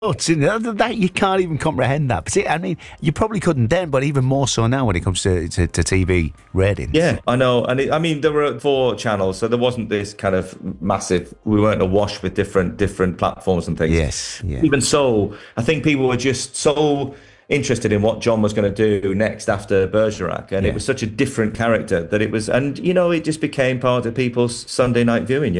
nuts, isn't it? That you can't even comprehend that. But I mean, you probably couldn't then, but even more so now when it comes to TV ratings. Yeah, I know. And I mean, there were 4 channels, so there wasn't this kind of massive, we weren't awash with different platforms and things. Yes, yeah. Even so, I think people were just so interested in what John was going to do next after Bergerac, and it was such a different character that it was, and it just became part of people's Sunday night viewing.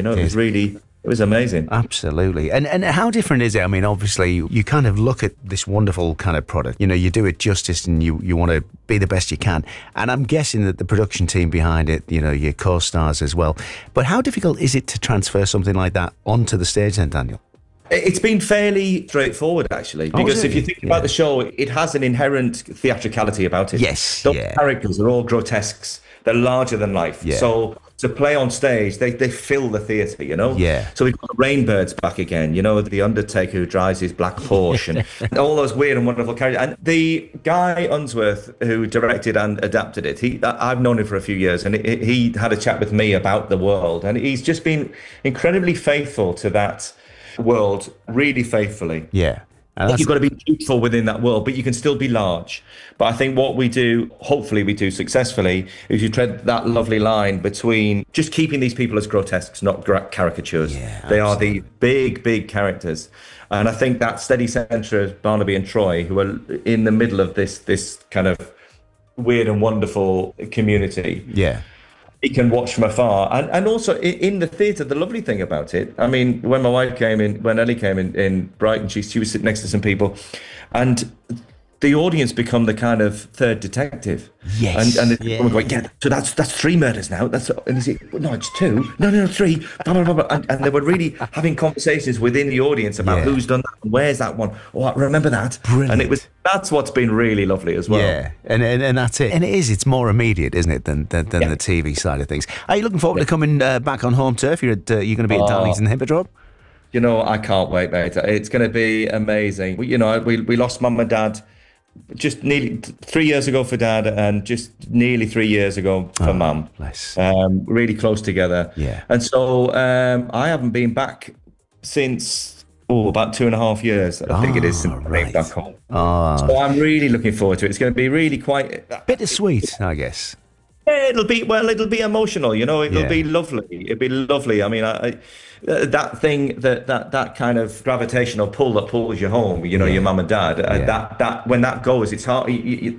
It was amazing. Absolutely. And how different is it? I mean, obviously, you kind of look at this wonderful kind of product. You do it justice and you want to be the best you can. And I'm guessing that the production team behind it, your co-stars as well. But how difficult is it to transfer something like that onto the stage then, Daniel? It's been fairly straightforward, actually, because if you think about the show, it has an inherent theatricality about it. Yes. Those characters are all grotesques. They're larger than life. Yeah. So to play on stage, they fill the theatre, Yeah. So we've got the Rainbirds back again, the Undertaker who drives his black Porsche and all those weird and wonderful characters. And the Guy Unsworth who directed and adapted it, I've known him for a few years, and he had a chat with me about the world, and he's just been incredibly faithful to that world, really faithfully. Yeah. You've got to be truthful within that world, but you can still be large. But I think what we do, hopefully we do successfully, is you tread that lovely line between just keeping these people as grotesques, not caricatures. Yeah, they are the big, big characters. And I think that steady centre of Barnaby and Troy, who are in the middle of this kind of weird and wonderful community. Yeah. He can watch from afar, and also in the theatre. The lovely thing about it, I mean, when Ellie came in Brighton, she was sitting next to some people, and the audience become the kind of third detective. Yes. And going, so that's 3 murders now. And he's like, no, it's 2. No, 3. Blah, blah, blah, blah. And they were really having conversations within the audience about who's done that and where's that one. Oh, I remember that. Brilliant. And that's what's been really lovely as well. Yeah, and that's it. And it's more immediate, isn't it, than the TV side of things. Are you looking forward to coming back on home turf? You're going to be at Darlington Hippodrome? I can't wait, mate. It's going to be amazing. We lost Mum and Dad just nearly 3 years ago for Dad, and just nearly 3 years ago for Mum. Bless. Really close together. Yeah. And so I haven't been back since about 2.5 years. I think it is since I've been back home. So I'm really looking forward to it. It's going to be really quite bittersweet, I guess. Yeah, it'll be emotional. It'll be lovely. It'll be lovely. I mean, that thing, that kind of gravitational pull that pulls you home, your mum and dad, that when that goes, it's hard,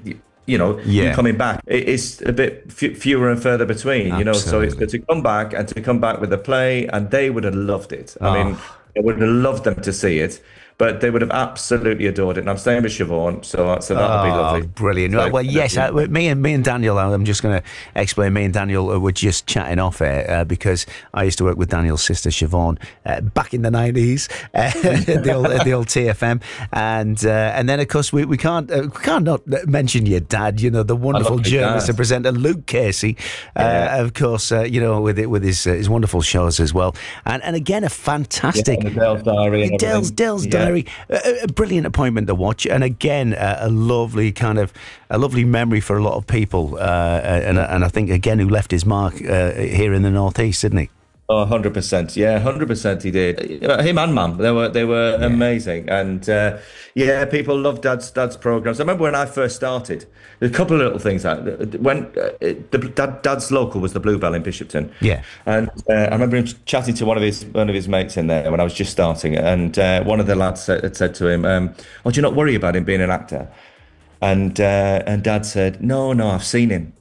you coming back, it's a bit fewer and further between. So it's to come back with a play, and they would have loved it. I mean, I would have loved them to see it, but they would have absolutely adored it. And I'm staying with Siobhan, so that'll be lovely. Brilliant. Well, yes, me and Daniel, I'm just going to explain, me and Daniel were just chatting off air because I used to work with Daniel's sister Siobhan back in the 90s, the old TFM. And then, of course, we can't not mention your dad, the wonderful journalist and presenter, Luke Casey, of course, with his wonderful shows as well. And again, a fantastic... the Dale's Diary. Dale's Diary. A brilliant appointment to watch, and again a lovely memory for a lot of people, and I think again who left his mark here in the Northeast, didn't he? Oh, 100%. Yeah, 100% he did. Him and Mum, they were amazing. And people love Dad's programs. I remember when I first started, there's a couple of little things when Dad's local was the Bluebell in Bishopton. Yeah. And I remember him chatting to one of his mates in there when I was just starting, and one of the lads had said to him, "Oh, do you not worry about him being an actor?" And Dad said, "No, I've seen him."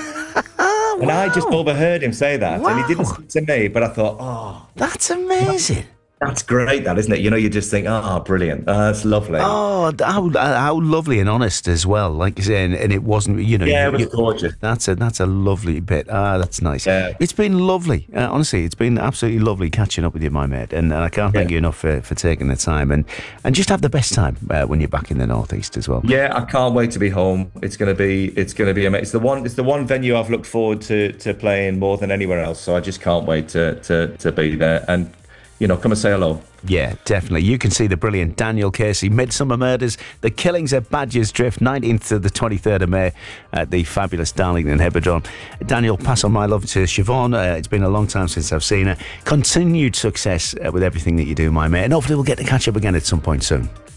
And I just overheard him say that, and he didn't speak to me, but I thought, that's amazing. That's great, that, isn't it? You just think, brilliant. That's lovely. Oh, how lovely and honest as well. Like you say, and it wasn't, Yeah, it was gorgeous. That's a lovely bit. That's nice. Yeah. It's been lovely. Honestly, it's been absolutely lovely catching up with you, my mate. And I can't thank you enough for taking the time. And just have the best time when you're back in the Northeast as well. Yeah, I can't wait to be home. It's gonna be amazing. It's the one venue I've looked forward to playing more than anywhere else. So I just can't wait to be there. And come and say hello. Yeah, definitely. You can see the brilliant Daniel Casey, Midsummer Murders, The Killings at Badger's Drift, 19th to the 23rd of May at the fabulous Darlington Hippodrome. Daniel, pass on my love to Siobhan. It's been a long time since I've seen her. Continued success with everything that you do, my mate. And hopefully we'll get to catch up again at some point soon.